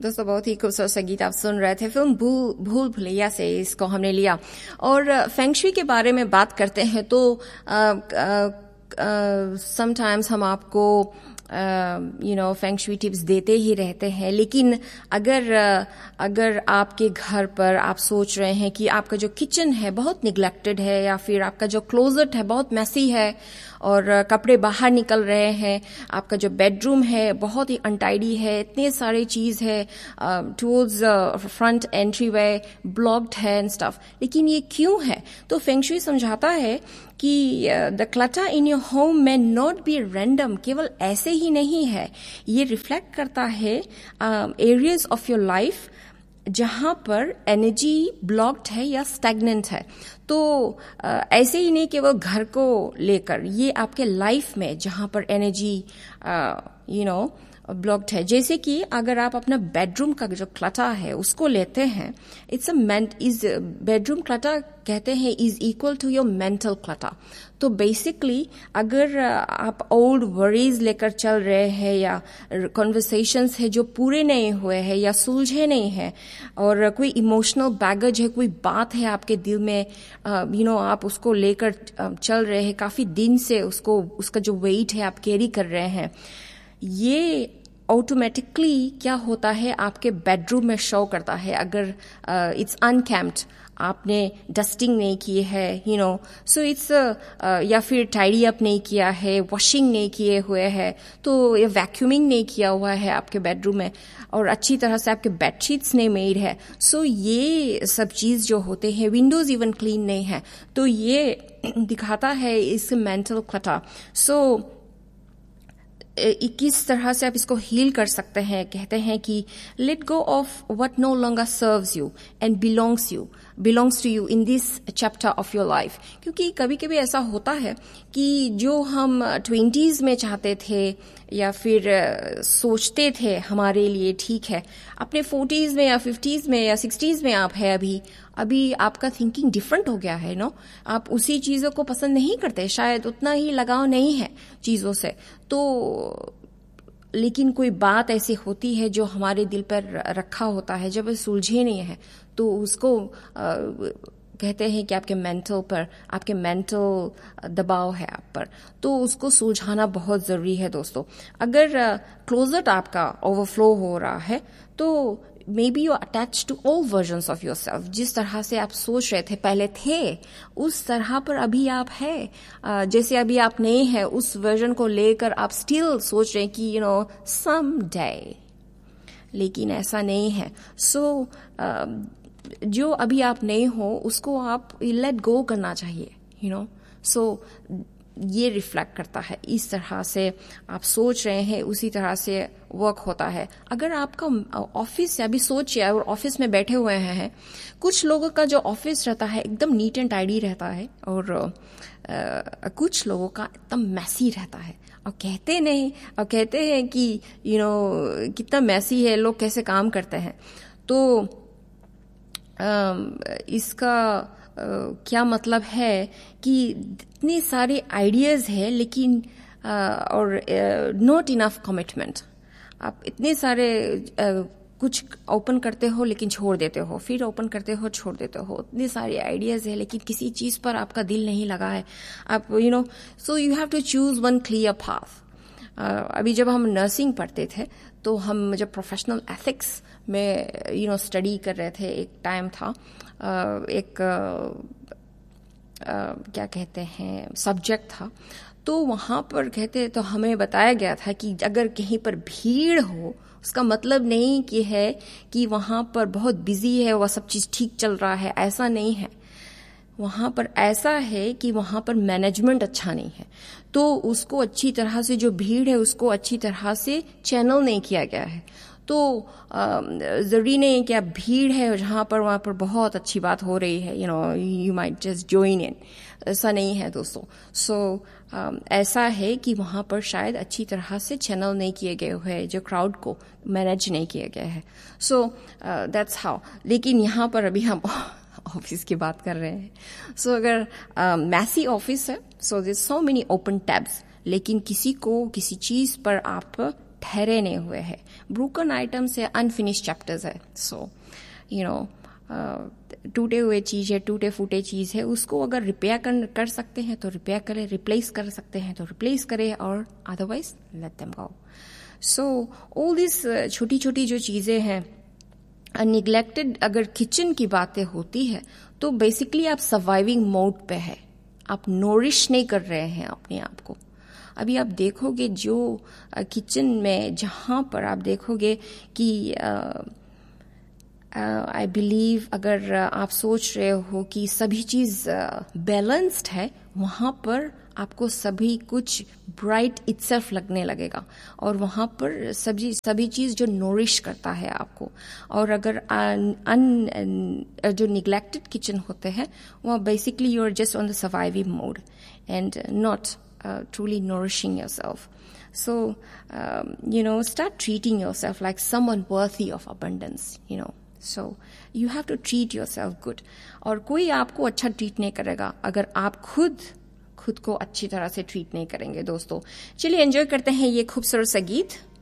दोस्तों बहुत ही खूबसूरत सा गीत आप सुन रहे थे। फिल्म भूल भुलैया से इसको हमने लिया। और फेंगशुई के बारे में बात करते हैं तो समटाइम्स हम आपको फेंगशुई टिप्स देते ही रहते हैं, लेकिन अगर आपके घर पर आप सोच रहे हैं कि आपका जो किचन है बहुत निग्लेक्टेड है, या फिर आपका जो क्लोजेट है बहुत मैसी है और कपड़े बाहर निकल रहे हैं, आपका जो बेडरूम है बहुत ही अनटाइडी है, इतने सारे चीज है टूवर्ड्स फ्रंट एंट्री वे ब्लॉक्ड है एंड स्टफ, लेकिन ये क्यों है? तो फेंगशुई समझाता है कि the clutter in your home may not be random. केवल ऐसे ही नहीं है, ये रिफ्लेक्ट करता है एरियाज ऑफ योर लाइफ जहां पर एनर्जी ब्लॉक्ड है या स्टैग्नेंट है। तो ऐसे ही नहीं केवल घर को लेकर, ये आपके लाइफ में जहां पर एनर्जी ब्लॉक्ड है। जैसे कि अगर आप अपना बेडरूम का जो क्लटर है उसको लेते हैं, बेडरूम क्लटर कहते हैं is equal to your mental clutter. तो बेसिकली अगर आप ओल्ड वरीज लेकर चल रहे हैं, या कॉन्वर्सेशंस है जो पूरे नहीं हुए हैं या सुलझे नहीं हैं, और कोई इमोशनल बैगेज है, कोई बात है आपके दिल में, आप उसको लेकर चल रहे हैं काफी दिन से, उसका जो वेट है आप कैरी कर रहे हैं, ये ऑटोमेटिकली क्या होता है आपके बेडरूम में शो करता है। अगर इट्स अनकेम्प्ड, आपने डस्टिंग नहीं की है, सो इट्स या फिर टाइडी अप नहीं किया है, वॉशिंग नहीं किए हुए है, तो ये वैक्यूमिंग नहीं किया हुआ है आपके बेडरूम में, और अच्छी तरह से आपके बेडशीट्स नहीं मेड है, सो ये सब चीज जो होते हैं, विंडोज इवन क्लीन नहीं है, तो ये दिखाता है इस मेंटल क्लटर। सो किस तरह से आप इसको हील कर सकते हैं? कहते हैं कि let go of what no longer serves you and belongs to you in this chapter of your life. क्योंकि कभी कभी ऐसा होता है कि जो हम 20s में चाहते थे या फिर सोचते थे हमारे लिए ठीक है, अपने 40s में या 50s में या 60s में आप है, अभी आपका थिंकिंग डिफरेंट हो गया है। आप उसी चीजों को पसंद नहीं करते, शायद उतना ही लगाव नहीं है चीजों से। तो लेकिन कोई बात ऐसी होती है जो हमारे दिल पर रखा होता है, जब सुलझे नहीं है, तो उसको कहते हैं कि आपके मेंटल दबाव है आप पर, तो उसको सुलझाना बहुत जरूरी है दोस्तों। अगर क्लोजेट आपका ओवरफ्लो हो रहा है, तो may be you attach to all versions of your self. जिस तरह से आप सोच रहे थे पहले थे, उस तरह पर अभी आप है। जैसे अभी आप नहीं है, उस वर्जन को लेकर आप स्टिल सोच रहे हैं कि सम डे, लेकिन ऐसा नहीं है। सो जो अभी आप नहीं हो उसको आप लेट गो करना चाहिए, सो ये रिफ्लेक्ट करता है। इस तरह से आप सोच रहे हैं, उसी तरह से वर्क होता है। अगर आपका ऑफिस से अभी सोचिए, और ऑफिस में बैठे हुए हैं, कुछ लोगों का जो ऑफिस रहता है एकदम नीट एंड टाइडी रहता है, और कुछ लोगों का एकदम मैसी रहता है, और कहते हैं कि कितना मैसी है, लोग कैसे काम करते हैं। तो इसका क्या मतलब है कि इतने सारे आइडियाज है, लेकिन और नॉट इनफ कमिटमेंट। आप इतने सारे कुछ ओपन करते हो लेकिन छोड़ देते हो, फिर ओपन करते हो छोड़ देते हो, इतने सारे आइडियाज है, लेकिन किसी चीज पर आपका दिल नहीं लगा है। आप so you have to choose one clear path. अभी जब हम नर्सिंग पढ़ते थे, तो हम जब प्रोफेशनल एथिक्स में स्टडी कर रहे थे, एक टाइम था, एक क्या कहते हैं सब्जेक्ट था, तो वहां पर तो हमें बताया गया था कि अगर कहीं पर भीड़ हो, उसका मतलब नहीं कि है कि वहां पर बहुत बिजी है, वह सब चीज ठीक चल रहा है, ऐसा नहीं है। वहां पर ऐसा है कि वहां पर मैनेजमेंट अच्छा नहीं है, तो उसको अच्छी तरह से, जो भीड़ है उसको अच्छी तरह से चैनल नहीं किया गया है। तो जरूरी नहीं है कि आप भीड़ है जहां पर वहां पर बहुत अच्छी बात हो रही है, you might just join in, ऐसा नहीं है दोस्तों। सो ऐसा है कि वहां पर शायद अच्छी तरह से चैनल नहीं किए गए हुए, जो क्राउड को मैनेज नहीं किया गया है। So that's how. लेकिन यहाँ पर अभी हम ऑफिस की बात कर रहे हैं। सो अगर मैसी ऑफिस है, so there so many open tabs, लेकिन किसी चीज पर आप ठहरे नहीं हुए हैं, ब्रोकन आइटम्स है, अनफिनिश चैप्टर्स है. सो यू नो टूटे हुए चीज है, टूटे फूटे चीज है, उसको अगर रिपेयर कर सकते हैं तो रिपेयर करें, रिप्लेस कर सकते हैं तो रिप्लेस करें, और otherwise let them go. So all this छोटी छोटी जो चीजें हैं, निग्लेक्टेड अगर किचन की बातें होती है तो बेसिकली आप सर्वाइविंग मोड पे है, आप नोरिश नहीं कर रहे हैं अपने आप को. अभी आप देखोगे जो किचन में जहां पर आप देखोगे कि आई बिलीव अगर आप सोच रहे हो कि सभी चीज बैलेंस्ड है, वहां पर आपको सभी कुछ ब्राइट इटसेल्फ लगने लगेगा, और वहां पर सभी चीज जो नोरिश करता है आपको. और अगर जो निग्लेक्टेड किचन होते हैं वहाँ basically you are just on the surviving mode and not truly nourishing yourself. So, start treating yourself like someone worthy of abundance, So, you have to treat yourself good. और कोई आपको अच्छा treat नहीं करेगा अगर आप खुद को अच्छी तरह से ट्रीट नहीं करेंगे. दोस्तों, चलिए एंजॉय करते हैं ये खूबसूरत सा गीत.